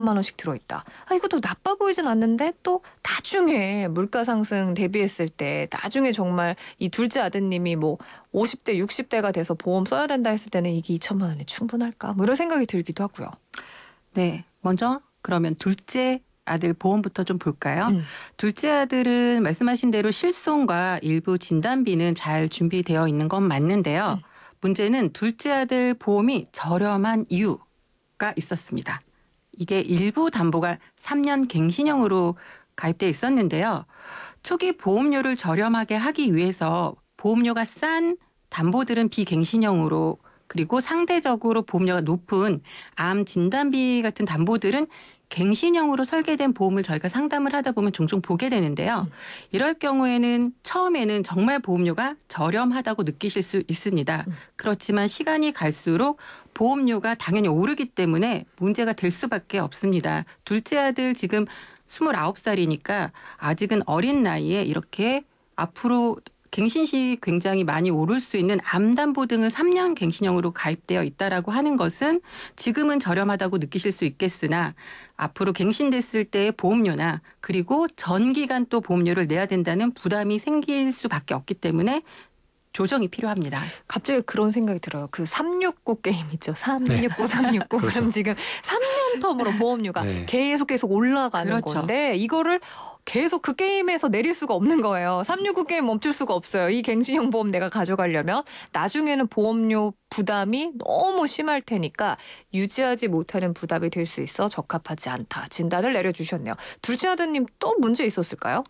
원씩 들어있다. 이것도 나빠 보이진 않는데 또 나중에 물가 상승 대비했을 때 나중에 정말 이 둘째 아드님이 뭐 50대, 60대가 돼서 보험 써야 된다 했을 때는 이게 2천만 원이 충분할까? 뭐 이런 생각이 들기도 하고요. 네, 먼저 그러면 둘째 아들 보험부터 좀 볼까요? 둘째 아들은 말씀하신 대로 실손과 일부 진단비는 잘 준비되어 있는 건 맞는데요. 문제는 둘째 아들 보험이 저렴한 이유가 있었습니다. 이게 일부 담보가 3년 갱신형으로 가입돼 있었는데요. 초기 보험료를 저렴하게 하기 위해서 보험료가 싼 담보들은 비갱신형으로, 그리고 상대적으로 보험료가 높은 암 진단비 같은 담보들은 갱신형으로 설계된 보험을 저희가 상담을 하다 보면 종종 보게 되는데요. 이럴 경우에는 처음에는 정말 보험료가 저렴하다고 느끼실 수 있습니다. 그렇지만 시간이 갈수록 보험료가 당연히 오르기 때문에 문제가 될 수밖에 없습니다. 둘째 아들 지금 29살이니까 아직은 어린 나이에 이렇게 앞으로 갱신 시 굉장히 많이 오를 수 있는 암담보 등을 3년 갱신형으로 가입되어 있다라고 하는 것은 지금은 저렴하다고 느끼실 수 있겠으나 앞으로 갱신됐을 때의 보험료나 그리고 전 기간 또 보험료를 내야 된다는 부담이 생길 수밖에 없기 때문에 조정이 필요합니다. 갑자기 그런 생각이 들어요. 그 369 게임 있죠. 369, 네. 369. 그렇죠. 그럼 지금 3년 텀으로 보험료가 네. 계속 올라가는 그렇죠. 건데 이거를 계속 그 게임에서 내릴 수가 없는 거예요. 369 게임 멈출 수가 없어요. 이 갱신형 보험 내가 가져가려면 나중에는 보험료 부담이 너무 심할 테니까 유지하지 못하는 부담이 될 수 있어 적합하지 않다. 진단을 내려주셨네요. 둘째 아드님 또 문제 있었을까요?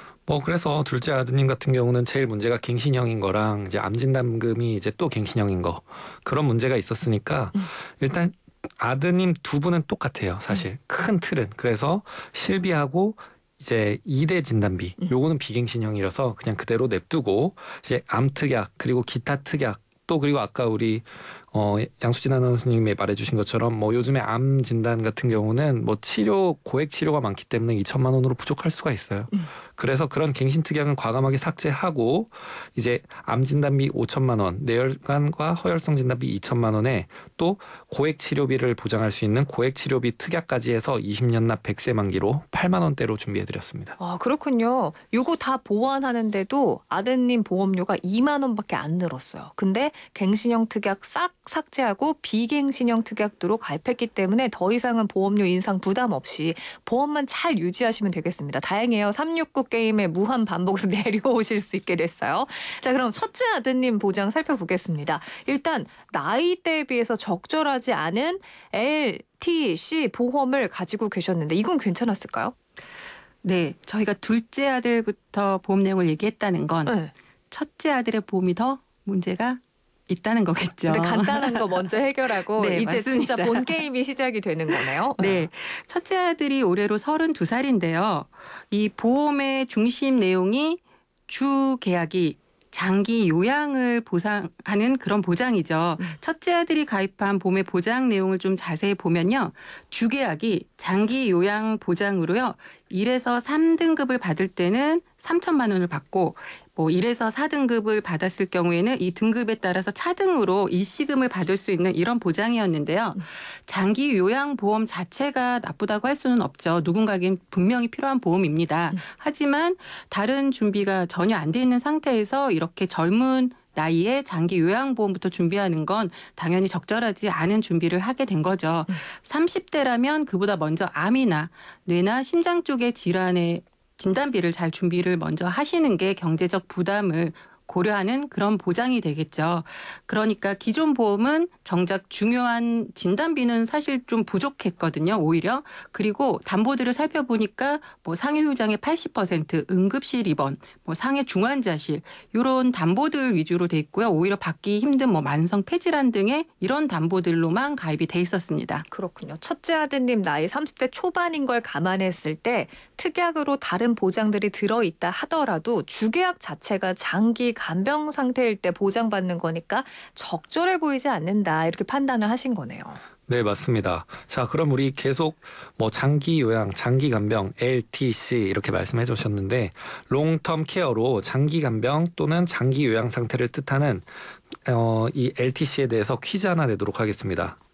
그래서 둘째 아드님 같은 경우는 제일 문제가 갱신형인 거랑 이제 암진단금이 이제 또 갱신형인 거, 그런 문제가 있었으니까 일단 아드님 두 분은 똑같아요. 사실 큰 틀은. 그래서 실비하고 이제 2대 진단비, 요거는 비갱신형이라서 그냥 그대로 냅두고 이제 암특약 그리고 기타 특약, 또 그리고 아까 우리 양수진 아나운서님이 말해주신 것처럼 요즘에 암 진단 같은 경우는 고액 치료가 많기 때문에 2천만 원으로 부족할 수가 있어요. 그래서 그런 갱신 특약은 과감하게 삭제하고 이제 암 진단비 5천만 원, 뇌혈관과 허혈성 진단비 2천만 원에 또 고액 치료비를 보장할 수 있는 고액 치료비 특약까지 해서 20년 납 100세 만기로 8만 원대로 준비해드렸습니다. 그렇군요. 요거 다 보완하는데도 아드님 보험료가 2만 원밖에 안 늘었어요. 근데 갱신형 특약 싹 삭제하고 비갱신형 특약도로 가입했기 때문에 더 이상은 보험료 인상 부담 없이 보험만 잘 유지하시면 되겠습니다. 다행이에요. 369 게임에 무한 반복해서 내려오실 수 있게 됐어요. 자, 그럼 첫째 아드님 보장 살펴보겠습니다. 일단 나이대에 비해서 적절하지 않은 LTC 보험을 가지고 계셨는데 이건 괜찮았을까요? 네, 저희가 둘째 아들부터 보험 내용을 얘기했다는 건 네. 첫째 아들의 보험이 더 문제가 있다는 거겠죠. 근데 간단한 거 먼저 해결하고 네, 이제 맞습니다. 진짜 본 게임이 시작이 되는 거네요. 네, 첫째 아들이 올해로 32살인데요. 이 보험의 중심 내용이 주 계약이 장기 요양을 보상하는 그런 보장이죠. 첫째 아들이 가입한 보험의 보장 내용을 좀 자세히 보면요. 주계약이 장기 요양 보장으로요. 1에서 3등급을 받을 때는 3천만 원을 받고 1에서 4등급을 받았을 경우에는 이 등급에 따라서 차등으로 일시금을 받을 수 있는 이런 보장이었는데요. 장기 요양보험 자체가 나쁘다고 할 수는 없죠. 누군가에겐 분명히 필요한 보험입니다. 하지만 다른 준비가 전혀 안 돼 있는 상태에서 이렇게 젊은 나이에 장기 요양보험부터 준비하는 건 당연히 적절하지 않은 준비를 하게 된 거죠. 30대라면 그보다 먼저 암이나 뇌나 심장 쪽의 질환의 진단비를 잘 준비를 먼저 하시는 게 경제적 부담을 고려하는 그런 보장이 되겠죠. 그러니까 기존 보험은 정작 중요한 진단비는 사실 좀 부족했거든요. 오히려. 그리고 담보들을 살펴보니까 상해 후유장의 80%, 응급실 입원, 상해 중환자실 이런 담보들 위주로 돼 있고요. 오히려 받기 힘든 만성 폐질환 등의 이런 담보들로만 가입이 돼 있었습니다. 그렇군요. 첫째 아드님 나이 30대 초반인 걸 감안했을 때 특약으로 다른 보장들이 들어있다 하더라도 주계약 자체가 장기 간병 상태일 때 보장받는 거니까 적절해 보이지 않는다 이렇게 판단을 하신 거네요. 네, 맞습니다. 자, 그럼 우리 계속 장기 요양, 장기 간병, LTC 이렇게 말씀해 주셨는데 롱텀 케어로 장기 간병 또는 장기 요양 상태를 뜻하는 이 LTC에 대해서 퀴즈 하나 내도록 하겠습니다.